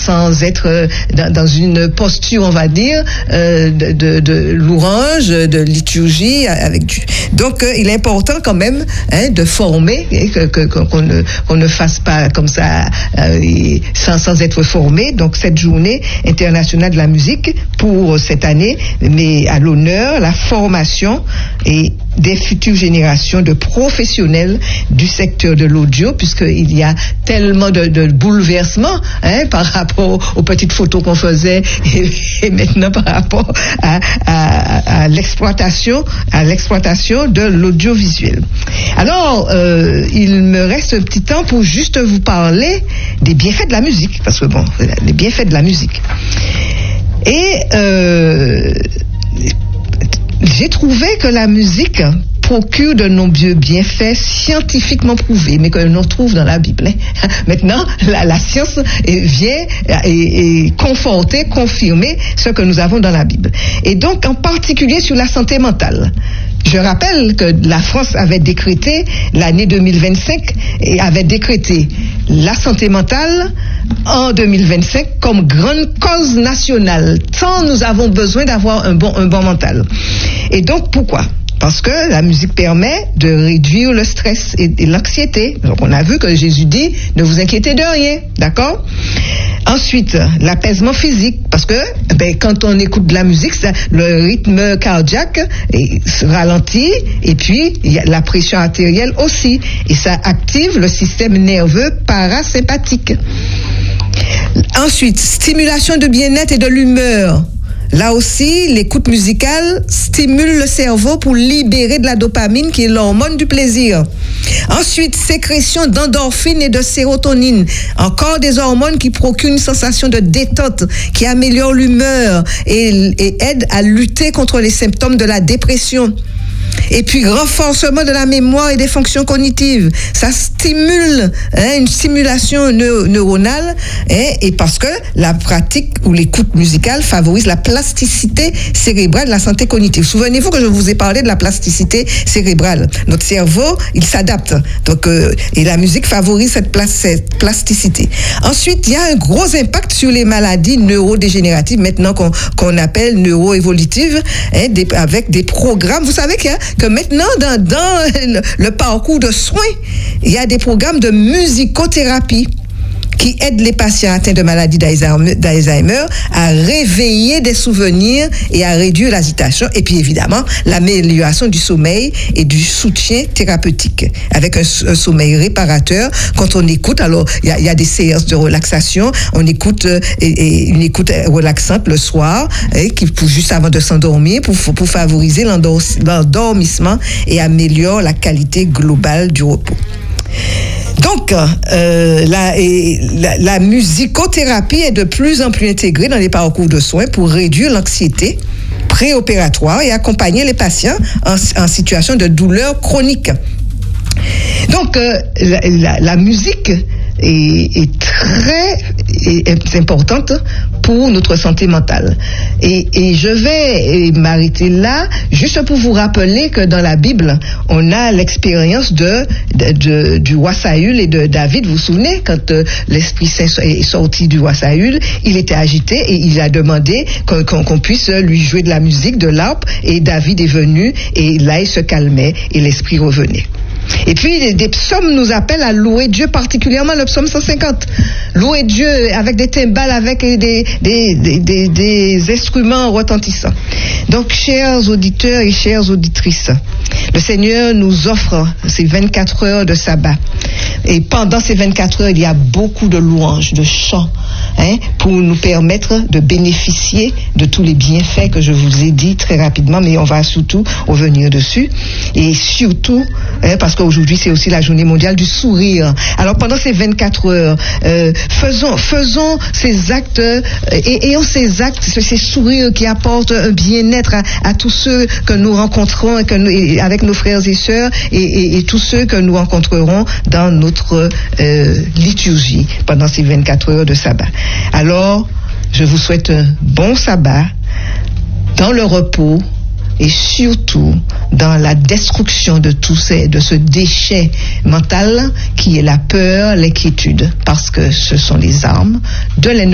sans être dans une posture, on va dire, de louange, de liturgie. Donc, il est important quand même de former, qu'on ne fasse pas comme ça sans être formé. Donc, cette journée internationale de la musique pour cette année, mais à l'honneur, la formation et des futures générations de professionnels du secteur de l'audio, puisqu'il y a tellement de bouleversements par rapport aux petites photos qu'on faisait et maintenant par rapport à l'exploitation de l'audiovisuel. Alors, il me reste un petit temps pour juste vous parler des bienfaits de la musique, parce que les bienfaits de la musique. Et j'ai trouvé que la musique procure de nombreux bienfaits scientifiquement prouvés, mais que l'on trouve dans la Bible. Maintenant, la science vient et conforter, confirmer ce que nous avons dans la Bible. Et donc, en particulier sur la santé mentale. Je rappelle que la France avait décrété, l'année 2025, et avait décrété la santé mentale en 2025 comme grande cause nationale, tant nous avons besoin d'avoir un bon mental. Et donc, pourquoi ? Parce que la musique permet de réduire le stress et l'anxiété. Donc, on a vu que Jésus dit, ne vous inquiétez de rien, d'accord ? Ensuite, l'apaisement physique, parce que quand on écoute de la musique, le rythme cardiaque se ralentit, et puis il y a la pression artérielle aussi, et ça active le système nerveux parasympathique. Ensuite, stimulation de bien-être et de l'humeur. Là aussi, l'écoute musicale stimule le cerveau pour libérer de la dopamine, qui est l'hormone du plaisir. Ensuite, sécrétion d'endorphines et de sérotonine. Encore des hormones qui procurent une sensation de détente, qui améliorent l'humeur et aident à lutter contre les symptômes de la dépression. Et puis, renforcement de la mémoire et des fonctions cognitives. Ça stimule une stimulation neuronale, et parce que la pratique ou l'écoute musicale favorise la plasticité cérébrale de la santé cognitive. Souvenez-vous que je vous ai parlé de la plasticité cérébrale. Notre cerveau, il s'adapte. Donc, et la musique favorise cette plasticité. Ensuite, il y a un gros impact sur les maladies neurodégénératives, maintenant qu'on appelle neuroévolutives, avec des programmes. Vous savez que maintenant, dans le parcours de soins, il y a des programmes de musicothérapie qui aident les patients atteints de maladies d'Alzheimer à réveiller des souvenirs et à réduire l'agitation. Et puis, évidemment, l'amélioration du sommeil et du soutien thérapeutique avec un sommeil réparateur. Quand on écoute, alors, il y a des séances de relaxation. On écoute une écoute relaxante le soir, juste avant de s'endormir, pour favoriser l'endormissement et améliorer la qualité globale du repos. Donc, la musicothérapie est de plus en plus intégrée dans les parcours de soins pour réduire l'anxiété préopératoire et accompagner les patients en situation de douleur chronique. Donc, la musique est très importante pour notre santé mentale. Et je vais m'arrêter là, juste pour vous rappeler que dans la Bible, on a l'expérience du roi Saül et de David. Vous vous souvenez, quand l'Esprit Saint est sorti du roi Saül, il était agité et il a demandé qu'on puisse lui jouer de la musique, de l'harpe, et David est venu et là il se calmait et l'Esprit revenait. Et puis, des psaumes nous appellent à louer Dieu, particulièrement le psaume 150. Louer Dieu avec des timbales, avec des instruments retentissants. Donc, chers auditeurs et chères auditrices, le Seigneur nous offre ces 24 heures de sabbat. Et pendant ces 24 heures, il y a beaucoup de louanges, de chants, pour nous permettre de bénéficier de tous les bienfaits que je vous ai dit très rapidement, mais on va surtout revenir dessus. Et surtout, parce qu'aujourd'hui, c'est aussi la journée mondiale du sourire. Alors, pendant ces 24 heures, faisons ces actes, ayons ces actes, ces sourires qui apportent un bien-être à tous ceux que nous rencontrons avec nos frères et sœurs et tous ceux que nous rencontrerons dans notre liturgie pendant ces 24 heures de sabbat. Alors, je vous souhaite un bon sabbat dans le repos et surtout dans la destruction de ce déchet mental qui est la peur, l'inquiétude, parce que ce sont les armes de l'ennemi.